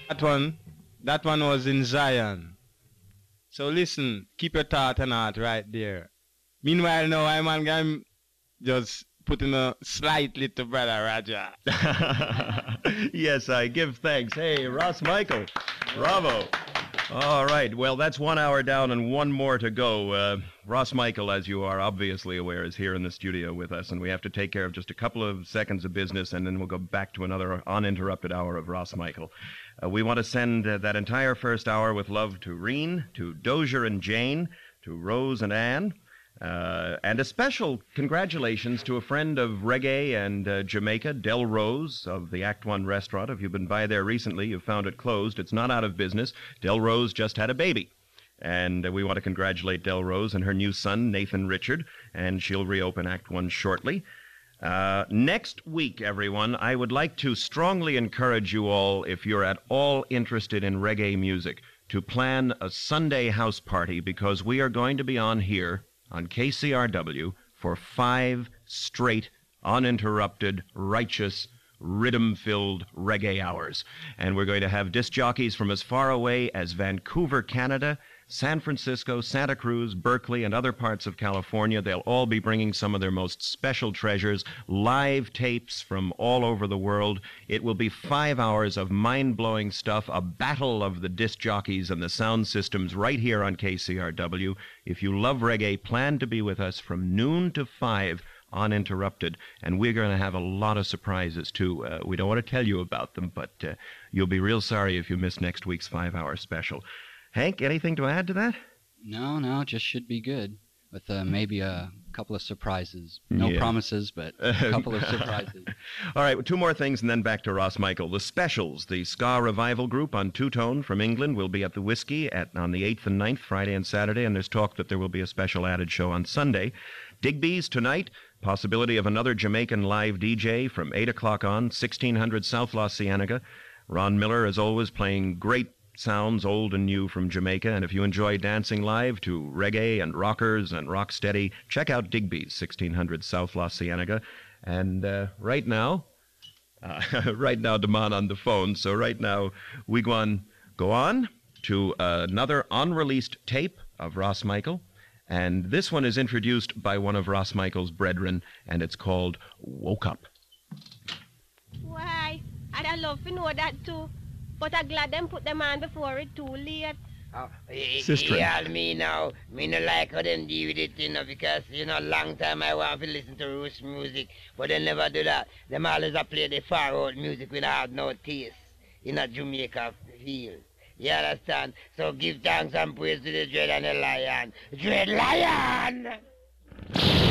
That one was in Zion. So listen, keep your thought and heart right there. Meanwhile, now I'm just putting a slightly to Brother Roger. Yes, I give thanks. Hey, Ross Michael, bravo. All right, well, that's 1 hour down and one more to go. Ross Michael, as you are obviously aware, is here in the studio with us, and we have to take care of just a couple of seconds of business, and then we'll go back to another uninterrupted hour of Ross Michael. We want to send that entire first hour with love to Reen, to Dozier and Jane, to Rose and Ann, and a special congratulations to a friend of reggae and Jamaica, Del Rose of the Act One restaurant. If you've been by there recently, you've found it closed. It's not out of business. Del Rose just had a baby. And we want to congratulate Del Rose and her new son, Nathan Richard, and she'll reopen Act One shortly. Next week, everyone, I would like to strongly encourage you all, if you're at all interested in reggae music, to plan a Sunday house party, because we are going to be on here on KCRW for 5 straight, uninterrupted, righteous, rhythm-filled reggae hours. And we're going to have disc jockeys from as far away as Vancouver, Canada, San Francisco, Santa Cruz, Berkeley, and other parts of California. They'll all be bringing some of their most special treasures, live tapes from all over the world. It will be 5 hours of mind-blowing stuff, a battle of the disc jockeys and the sound systems right here on KCRW. If you love reggae, plan to be with us from noon to 5 uninterrupted, and we're going to have a lot of surprises too. We don't want to tell you about them, but you'll be real sorry if you miss next week's 5-hour special. Hank, anything to add to that? No, just should be good, with maybe a couple of surprises. No promises, but a couple of surprises. All right, 2 more things, and then back to Ross Michael. The Specials, the ska revival group on two-tone from England, will be at the Whiskey on the 8th and 9th, Friday and Saturday, and there's talk that there will be a special added show on Sunday. Digby's tonight, possibility of another Jamaican live DJ from 8 o'clock on, 1600 South La Cienega. Ron Miller, as always, playing great sounds, old and new, from Jamaica. And if you enjoy dancing live to reggae and rockers and rocksteady, check out Digby's, 1600 South La Cienega. And right now, Damon on the phone. So right now, we go on to another unreleased tape of Ross Michael. And this one is introduced by one of Ross Michael's brethren, and it's called Woke Up. Why, I'd love to know that too. But I'm glad them put them on before it's too late. Oh, Sister. yeah, me now. Me no like how them deal with it, because, long time I want to listen to Roots music, but they never do that. Them always play the far out music without no taste in a Jamaica feel. You understand? So give thanks and praise to the Dread and the Lion. Dread Lion!